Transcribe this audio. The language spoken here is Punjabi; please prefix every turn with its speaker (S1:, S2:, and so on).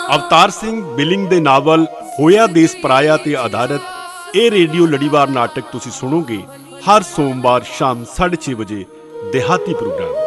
S1: ਅਵਤਾਰ ਸਿੰਘ ਬਿਲਿੰਗ ਦੇ ਨਾਵਲ ਹੋਇਆ ਦੇਸ ਪਰਾਇਆ ਤੇ ਆਧਾਰਿਤ ਇਹ ਰੇਡੀਓ ਲੜੀਵਾਰ ਨਾਟਕ ਤੁਸੀਂ ਸੁਣੋਗੇ ਹਰ ਸੋਮਵਾਰ ਸ਼ਾਮ 6:30 ਵਜੇ ਦਿਹਾਤੀ ਪ੍ਰੋਗਰਾਮ।